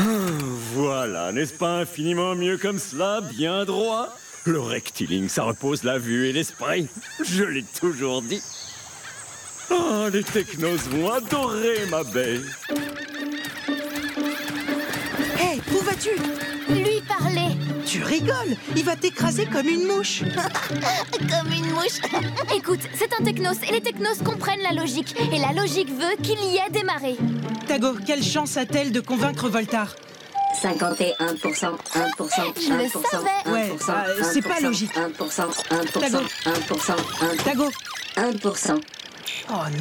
Voilà, n'est-ce pas infiniment mieux comme cela, bien droit? Le rectiligne, ça repose la vue et l'esprit. Je l'ai toujours dit. Ah, les technos vont adorer ma baie. Hé, où vas-tu? Lui parler. Tu rigoles, il va t'écraser comme une mouche. Comme une mouche. Écoute, c'est un technos et les technos comprennent la logique. Et la logique veut qu'il y ait des marées. Tago, quelle chance a-t-elle de convaincre Voltar? 51%, 1%, 1%, Je le savais. Ouais, c'est pas logique. 1%, 1%, Tago. 1%, 1%, Tago. 1%. Oh